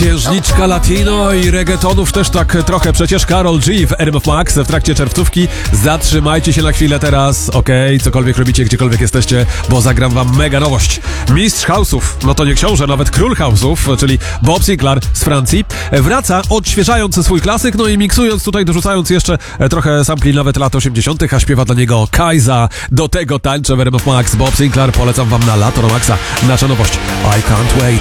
Księżniczka latino i reggaetonów też tak trochę. Przecież Karol G w RMF Max w trakcie czerwcówki. Zatrzymajcie się na chwilę teraz, okej? Cokolwiek robicie, gdziekolwiek jesteście, bo zagram wam mega nowość. Mistrz house'ów, no to nie książę, nawet król house'ów, czyli Bob Sinclair z Francji, wraca odświeżając swój klasyk, no i miksując tutaj, dorzucając jeszcze trochę sampli nawet lat 80., a śpiewa dla niego Kajza. Do tego tańczę w RMF Max. Bob Sinclair, polecam wam na lato Maxa. Nasza nowość I Can't Wait.